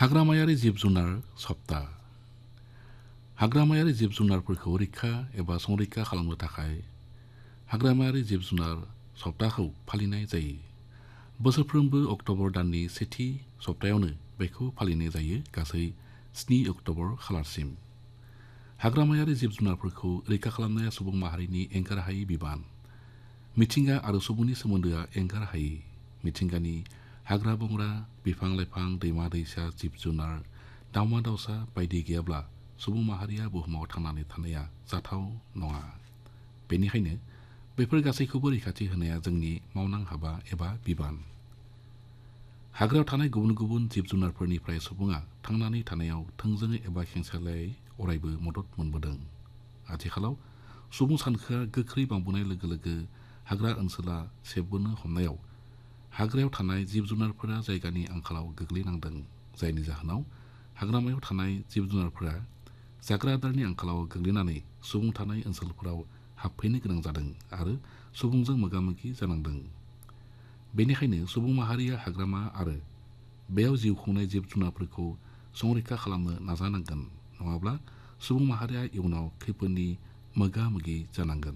हाग्रामायारि जिब-जुनार सप्ता हाग्रामायारि जिब-जुनारफोरखौ रैखा एबा संरैखा खालामनो थाखाय हाग्रामायारि जिब-जुनार सप्ताखौ फालिनाय जायो। बोसोरफ्रोमबो अक्ट'बर दाननि सेथि सप्तायावनो बेखौ फालिनाय जायो गासै 7 अक्ट'बर खालारसिम। हाग्रामायारि जिब-जुनारफोरखौ रैखा खालामनाया सुबुं माहारिनि एंगारहायै बिबान। मिथिंगा आरो सुबुंनि सोमोन्दोआ एंगारहायै। मिथिंगानि हाग्रा-बंग्रा, बिफां-लाइफां, दैमा-दैसा, जिब-जुनार, दावमा-दावसा बायदि गैयाब्ला सुबुं माहारिया बुहुमाव थांनानै थानाया जाथाव नङा। बेनिखायनो बेफोर गासैखौबो रैखाथि होनाया जोंनि मावनां हाबा एबा बिबान। हाग्रायाव थानाय गुबुन गुबुन जिब-जुनारफोरनिफ्राय सुबुङा थांनानै थानायाव थोंजोङै एबा खेंसालियायै अरायबो मदद मोनबोदों। आथिखालाव सुबुं सानखोआ गोख्रै बांबोनाय लोगो लोगो हाग्रा ओनसोला सेबबोनो हमनायाव हाग्रायाव थानाय जिब-जुनारफोरा जायगानि आंखालाव गोग्लैनांदों, जायनि जाहोनाव हाग्रामायाव थानाय जिब-जुनारफोरा जाग्रा आदारनि आंखालाव गोग्लैनानै सुबुं थानाय ओनसोलफोराव हाबफैनो गोनां जादों आरो सुबुंजों मोगा-मोगि जानांदों। बेनिखायनो सुबुं माहारिया हाग्रामा आरो बेयाव जिउ खुंनाय जिब-जुनारफोरखौ संरैखा खालामनो नाजानांगोन, नङाब्ला सुबुं माहारिया इयुनाव खैफोदनि मोगा-मोगि जानांगोन।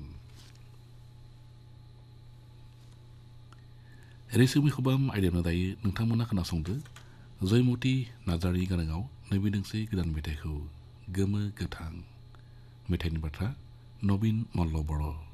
रैसुमै खबाम आयदायावनो दायो नोंथांमोना खोनासंदो जयमती नार्जारी गाराङाव नैबे दोंसे गोदान मेथाइखौ गोमो गोथां। मेथाइनि बाथ्रा नबिन मल्ल बर'।